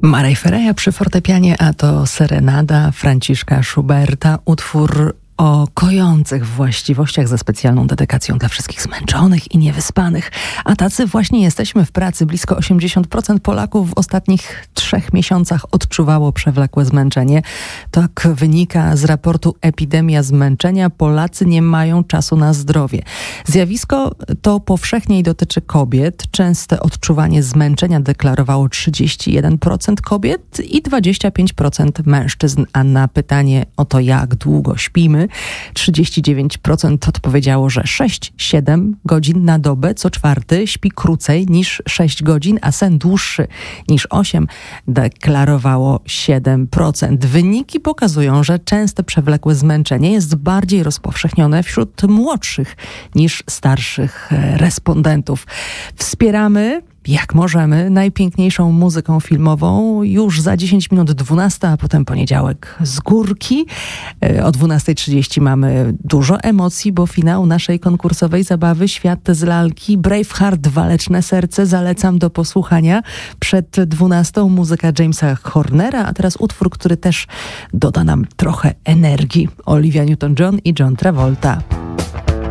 Marej Fereja przy fortepianie, a to serenada Franciszka Schuberta, utwór o kojących właściwościach ze specjalną dedykacją dla wszystkich zmęczonych i niewyspanych. A tacy właśnie jesteśmy w pracy. Blisko 80% Polaków w ostatnich 3 miesiącach odczuwało przewlekłe zmęczenie. Tak wynika z raportu Epidemia Zmęczenia. Polacy nie mają czasu na zdrowie. Zjawisko to powszechniej dotyczy kobiet. Częste odczuwanie zmęczenia deklarowało 31% kobiet i 25% mężczyzn. A na pytanie o to, jak długo śpimy, 39% odpowiedziało, że 6-7 godzin na dobę co czwarty śpi krócej niż 6 godzin, a sen dłuższy niż 8 deklarowało 7%. Wyniki pokazują, że częste przewlekłe zmęczenie jest bardziej rozpowszechnione wśród młodszych niż starszych respondentów. Wspieramy jak możemy najpiękniejszą muzyką filmową już za 10 minut 12, a potem poniedziałek z górki. O 12:30 mamy dużo emocji, bo finał naszej konkursowej zabawy Świat z lalki Braveheart Waleczne Serce zalecam do posłuchania. Przed 12 muzyka Jamesa Hornera, a teraz utwór, który też doda nam trochę energii. Olivia Newton-John i John Travolta.